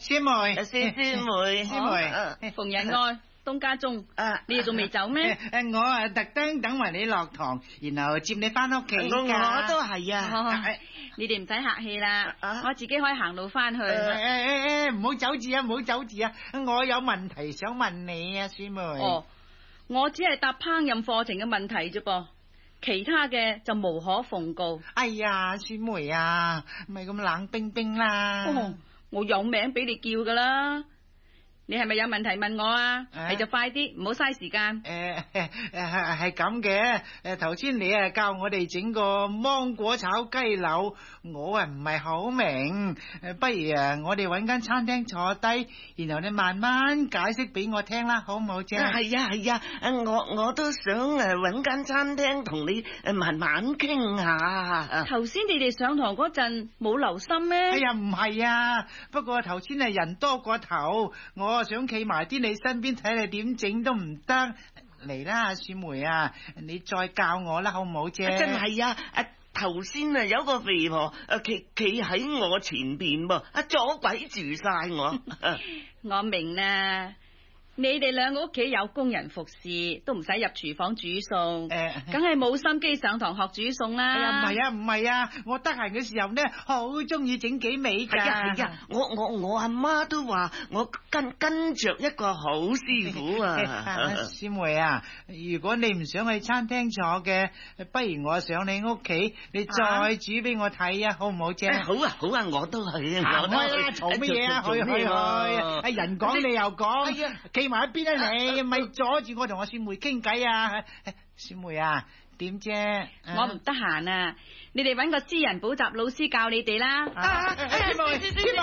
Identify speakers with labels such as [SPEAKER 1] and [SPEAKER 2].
[SPEAKER 1] 師妹，
[SPEAKER 2] 師妹，
[SPEAKER 3] 馮仁愛、東家忠，你哋仲未走咩？
[SPEAKER 1] 我特登等埋你落堂，然後接你翻屋企。
[SPEAKER 2] 我都係啊。
[SPEAKER 3] 你哋唔使客氣啦，我自己可以行路翻去。
[SPEAKER 1] 唔好走住啊，唔好走住啊！我有問題想問你啊，師妹。
[SPEAKER 3] 我只係答烹飪課程嘅問題啫噃，其他嘅就無可奉告。
[SPEAKER 1] 哎呀，師妹啊，咪咁冷冰冰啦。
[SPEAKER 3] 我有名俾你叫噶啦。你係咪有問題問我啊？你就快啲，唔好嘥時間。
[SPEAKER 1] 係咁嘅。頭先你教我哋整個芒果炒雞柳，我唔係好明。不如我哋搵間餐廳坐低，然後你慢慢解釋俾我聽啦，好唔好啫？
[SPEAKER 2] 係啊，我都想搵間餐廳同你慢慢傾下。
[SPEAKER 3] 頭先你哋上堂嗰陣冇留心咩？
[SPEAKER 1] 哎呀，唔係啊，不過頭先係人多過頭，我想企埋啲你身邊睇你點整都唔得。嚟啦，師妹啊，你再教我啦，好唔好啫？
[SPEAKER 2] 真係啊，頭先有個肥婆企喺我前邊噃，阻鬼住晒我。
[SPEAKER 3] 我明啦。你哋兩個屋企有工人服侍，都唔使入廚房煮餸，梗係冇心機上堂學煮餸啦。
[SPEAKER 1] 唔係啊，我得閒嘅時候呢，好中意整幾味噶。
[SPEAKER 2] 係啊，我阿媽都話我跟着一個好師傅啊。
[SPEAKER 1] 師妹啊，如果你唔想去餐廳坐嘅，不如我上你屋企，你再煮俾我睇啊，好唔好啫？
[SPEAKER 2] 好啊，我都去。
[SPEAKER 1] 行開啦，嘈乜嘢啊？去！人講你又講。企埋一邊啊，你咪阻住我同我師妹傾偈啊！師妹啊，點啫？
[SPEAKER 3] 我唔得閒啊，你哋搵個私人補習老師教你哋啦。
[SPEAKER 1] 師妹，